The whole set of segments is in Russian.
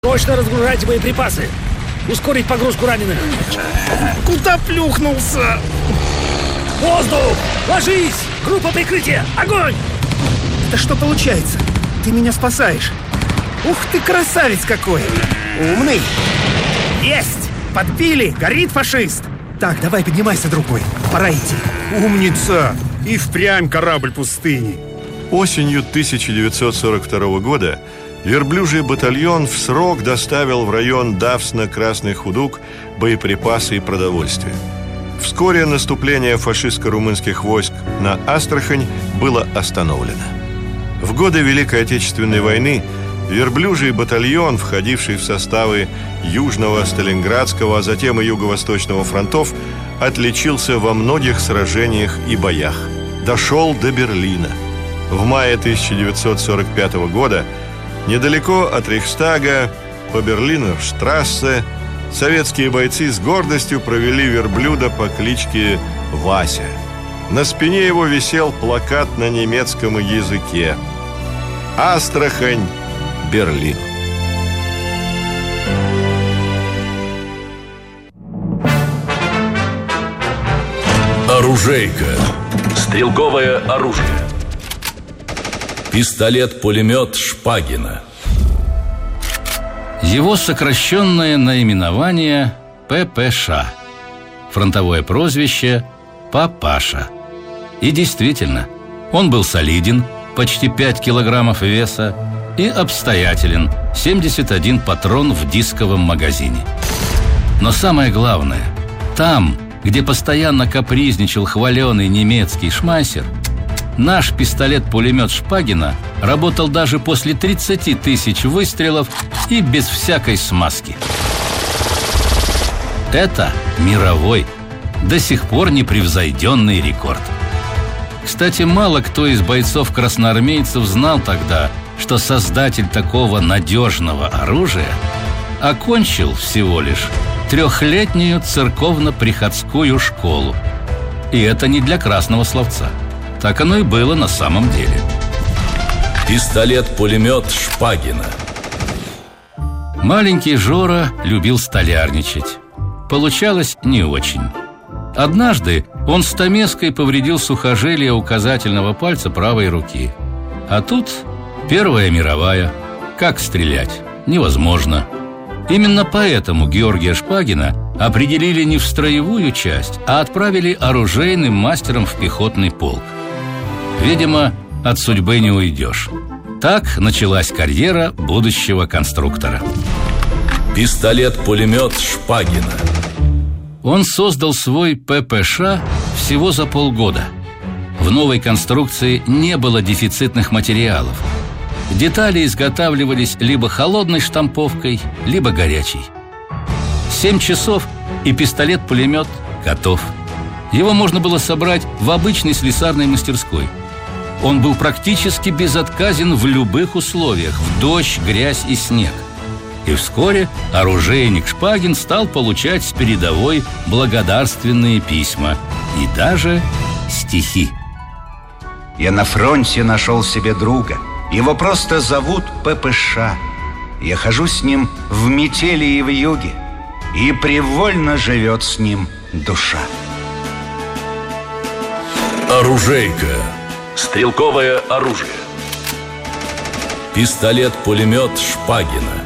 Срочно разгружайте боеприпасы. Ускорить погрузку раненых. Куда плюхнулся? Воздух! Ложись! Группа прикрытия! Огонь! Да что получается? Ты меня спасаешь. Ух ты, красавец какой! Умный! Есть! Подбили! Горит фашист! Так, давай поднимайся, друг мой. Пора идти. Умница! И впрямь корабль пустыни. Осенью 1942 года верблюжий батальон в срок доставил в район Давсна-Красный Худук боеприпасы и продовольствие. Вскоре наступление фашистско-румынских войск на Астрахань было остановлено. В годы Великой Отечественной войны верблюжий батальон, входивший в составы Южного, Сталинградского, а затем и Юго-Восточного фронтов, отличился во многих сражениях и боях. Дошел до Берлина. В мае 1945 года недалеко от Рейхстага, по Берлинер-штрассе, советские бойцы с гордостью провели верблюда по кличке Вася. На спине его висел плакат на немецком языке: «Астрахань, Берлин». Оружейка. Стрелковое оружие. Пистолет-пулемет Шпагина. Его сокращенное наименование ППШ. Фронтовое прозвище Папаша. И действительно, он был солиден, почти 5 килограммов веса, и обстоятелен, 71 патрон в дисковом магазине. Но самое главное, там, где постоянно капризничал хваленый немецкий шмайсер, наш пистолет-пулемет Шпагина работал даже после 30 тысяч выстрелов и без всякой смазки. Это мировой, до сих пор непревзойденный рекорд. Кстати, мало кто из бойцов-красноармейцев знал тогда, что создатель такого надежного оружия окончил всего лишь 3-летнюю церковно-приходскую школу. И это не для красного словца. Так оно и было на самом деле. Пистолет-пулемет Шпагина. Маленький Жора любил столярничать. Получалось не очень. Однажды он стамеской повредил сухожилие указательного пальца правой руки. А тут Первая мировая. Как стрелять? Невозможно. Именно поэтому Георгия Шпагина определили не в строевую часть, а отправили оружейным мастером в пехотный полк. Видимо, от судьбы не уйдешь. Так началась карьера будущего конструктора. Пистолет-пулемет Шпагина. Он создал свой ППШ всего за полгода. В новой конструкции не было дефицитных материалов. Детали изготавливались либо холодной штамповкой, либо горячей. 7 часов, и пистолет-пулемет готов. Его можно было собрать в обычной слесарной мастерской. Он был практически безотказен в любых условиях, в дождь, грязь и снег. И вскоре оружейник Шпагин стал получать с передовой благодарственные письма и даже стихи. Я на фронте нашел себе друга. Его просто зовут ППШ. Я хожу с ним в метели и в юге, и привольно живет с ним душа. Оружейка. Стрелковое оружие. Пистолет-пулемет Шпагина.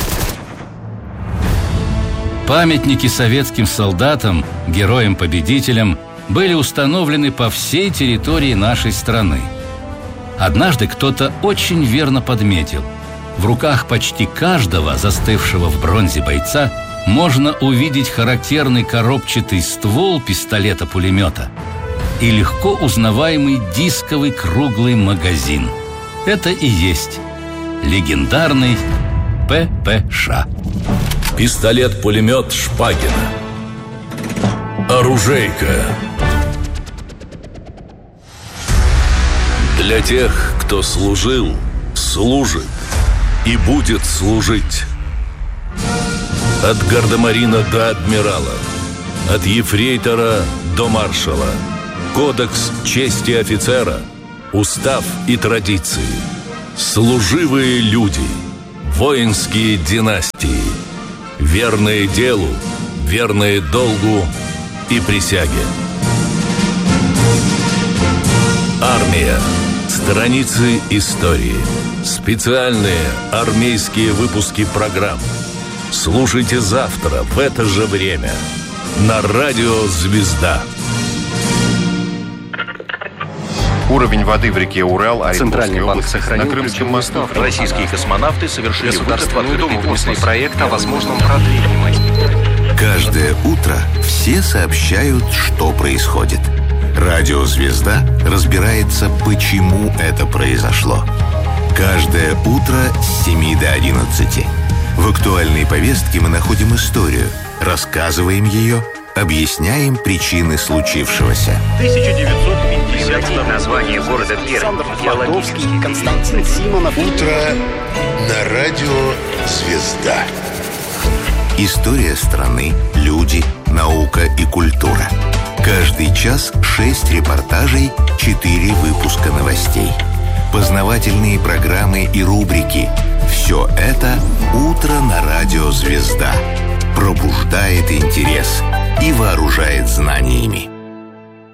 Памятники советским солдатам, героям-победителям были установлены по всей территории нашей страны. Однажды кто-то очень верно подметил: в руках почти каждого застывшего в бронзе бойца можно увидеть характерный коробчатый ствол пистолета-пулемета и легко узнаваемый дисковый круглый магазин. Это и есть легендарный ППШ. Пистолет-пулемет Шпагина. Оружейка. Для тех, кто служил, служит и будет служить. От гардемарина до адмирала, от ефрейтора до маршала. Кодекс чести офицера, устав и традиции. Служивые люди. Воинские династии. Верные делу, верные долгу и присяге. Армия. Страницы истории. Специальные армейские выпуски программ. Слушайте завтра в это же время на радио «Звезда». Уровень воды в реке Урал, Центральный банк сохранил на Крымском мосту. Российские космонавты совершили государство выполнил проект о возможном продлении. Каждое утро все сообщают, что происходит. Радио «Звезда» разбирается, почему это произошло. Каждое утро с 7 до 11. В актуальной повестке мы находим историю, рассказываем ее, объясняем причины случившегося. 1950 название города Пермь. Константин Симонов. Утро на радио «Звезда». История страны, люди, наука и культура. Каждый час 6 репортажей, 4 выпуска новостей. Познавательные программы и рубрики. Все это «Утро на радио «Звезда». Пробуждает интерес и вооружает знаниями.